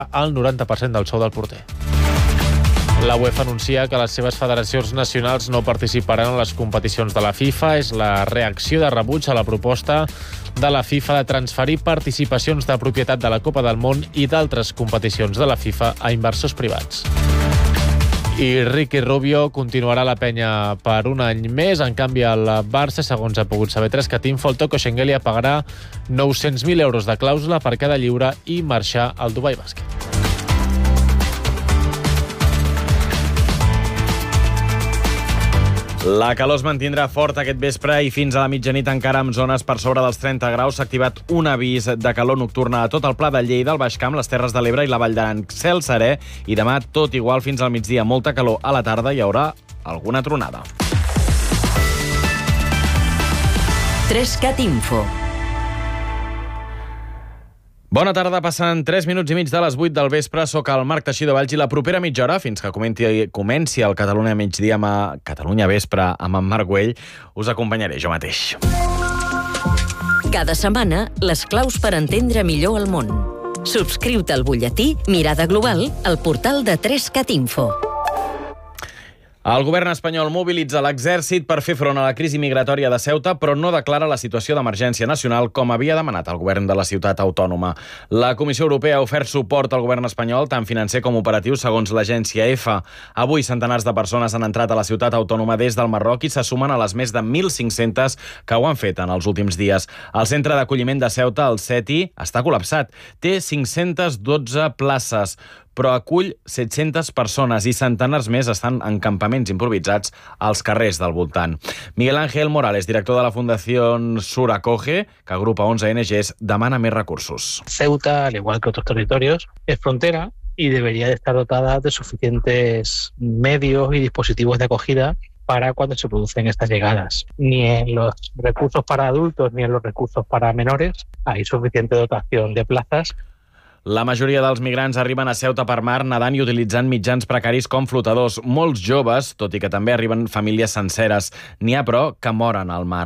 el 90% del sou del porter. La UEFA anuncia que les seves federacions nacionals no participaran en les competicions de la FIFA. És la reacció de rebuig a la proposta de la FIFA de transferir participacions de propietat de la Copa del Món i d'altres competicions de la FIFA a inversors privats. I Ricky Rubio continuarà a la penya per un any més. En canvi, el Barça, segons ha pogut saber Trescatinfo, el Toko Shengelia pagarà 900.000 euros de clàusula per cada lliure i marxar al Dubai Bàsquet. La calor es mantindrà fort aquest vespre i fins a la mitjanit encara amb zones per sobre dels 30 graus. S'ha activat un avís de calor nocturna a tot el Pla de Lleida, el Baix Camp, les Terres de l'Ebre i la Vall d'Aran. Cel serè i demà tot igual fins al migdia. Molta calor a la tarda, hi haurà alguna tronada. Trescatinfo. Bona tarda, passen 3 minuts i mig de les 8 del vespre. Soc el Marc Teixidó Valls i la propera mitja hora, fins que comenci el Catalunya migdia amb Catalunya vespre amb en Marc Güell, us acompanyaré jo mateix. Cada setmana, les claus per entendre millor el món. Subscriu-te al butlletí Mirada Global al portal de Trescatinfo. El govern espanyol mobilitza l'exèrcit per fer front a la crisi migratòria de Ceuta, però no declara la situació d'emergència nacional com havia demanat el govern de la ciutat autònoma. La Comissió Europea ha ofert suport al govern espanyol, tant financer com operatiu, segons l'agència EFA. Avui, centenars de persones han entrat a la ciutat autònoma des del Marroc i se sumen a les més de 1.500 que ho han fet en els últims dies. El centre d'acolliment de Ceuta, el CETI, està col·lapsat. Té 512 places, però acull 700 persones i centenars més estan en campaments improvisats als carrers del voltant. Miguel Ángel Morales, director de la Fundació Sur Acoge, que agrupa 11 ONGs, demana més recursos. Ceuta, al igual que otros territorios, es frontera y debería de estar dotada de suficientes medios y dispositivos de acogida para cuando se producen estas llegadas. Ni en los recursos para adultos ni en los recursos para menores hay suficiente dotación de plazas. La majoria dels migrants arriben a Ceuta per mar nedant i utilitzant mitjans precaris com flotadors. Molts joves, tot i que també arriben famílies senceres. N'hi ha, però, que moren al mar.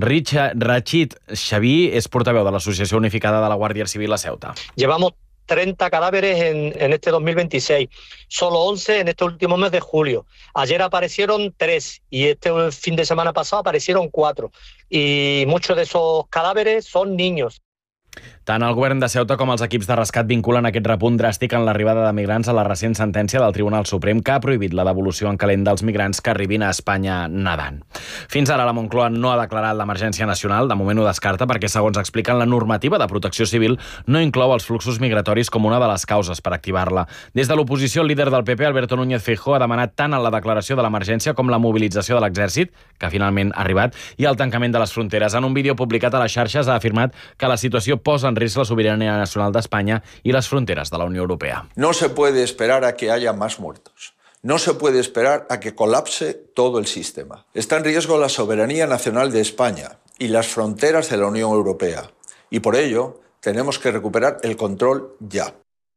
Rachid Xaví és portaveu de l'Associació Unificada de la Guàrdia Civil a Ceuta. Llevamos 30 cadáveres en este 2026, solo 11 en este último mes de julio. Ayer aparecieron 3 y este fin de semana pasado aparecieron 4. Y muchos de esos cadáveres son niños. Tant el govern de Ceuta com els equips de rescat vinculen aquest repunt dràstic en l'arribada de migrants a la recent sentència del Tribunal Suprem que ha prohibit la devolució en calent dels migrants que arribin a Espanya nedant. Fins ara la Moncloa no ha declarat l'emergència nacional, de moment ho descarta perquè, segons expliquen, la normativa de protecció civil no inclou els fluxos migratoris com una de les causes per activar-la. Des de l'oposició, el líder del PP, Alberto Núñez Feijóo, ha demanat tant la declaració de l'emergència com la mobilització de l'exèrcit, que finalment ha arribat, i el tancament de les fronteres. En un vídeo publicat a les xarxes ha afirmat que la situació posa en risc la sobirania nacional d'Espanya y las fronteras de la Unión Europea. No se puede esperar a que haya más muertos. No se puede esperar a que colapse todo el sistema. Está en riesgo la soberanía nacional de España y las fronteras de la Unión Europea. Y por ello tenemos que recuperar el control ya.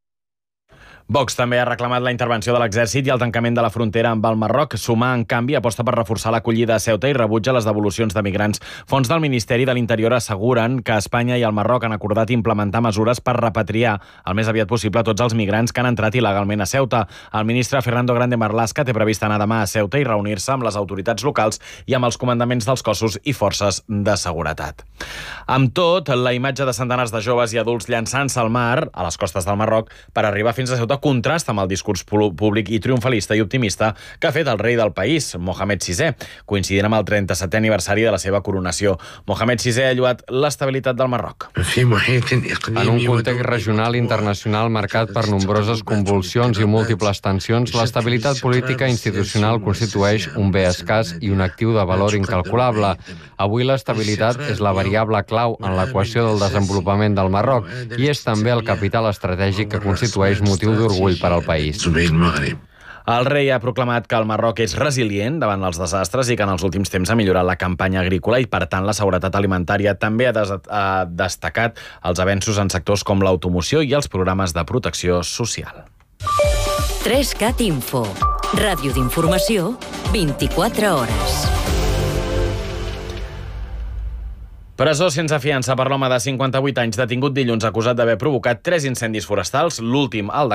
Vox també ha reclamat la intervenció de l'exèrcit i el tancament de la frontera amb el Marroc. Sumar, en canvi, aposta per reforçar l'acollida a Ceuta i rebutja les devolucions de migrants. Fonts del Ministeri de l'Interior asseguren que Espanya i el Marroc han acordat implementar mesures per repatriar el més aviat possible tots els migrants que han entrat il·legalment a Ceuta. El ministre Fernando Grande Marlaska té previst anar demà a Ceuta i reunir-se amb les autoritats locals i amb els comandaments dels cossos i forces de seguretat. Amb tot, la imatge de centenars de joves i adults llançant-se al mar, a les costes del Marroc, per arribar fins a Ceuta, contrasta amb el discurs públic i triomfalista i optimista que ha fet el rei del país, Mohamed VI, coincidint amb el 37è aniversari de la seva coronació. Mohamed VI ha lloat l'estabilitat del Marroc. En un context regional i internacional marcat per nombroses convulsions i múltiples tensions, l'estabilitat política i institucional constitueix un bé escàs i un actiu de valor incalculable. Avui l'estabilitat és la variable clau en l'equació del desenvolupament del Marroc i és també el capital estratègic que constitueix motiu d'orgull per al país. El rei ha proclamat que el Marroc és resilient davant els desastres i que en els últims temps ha millorat la campanya agrícola i, per tant, la seguretat alimentària. També ha destacat els avenços en sectors com l'automoció i els programes de protecció social. 3CAT Info. Ràdio d'informació, 24 hores. Presó sense fiança per l'home de 58 anys detingut dilluns acusat d'haver provocat 3 incendis forestals, l'últim al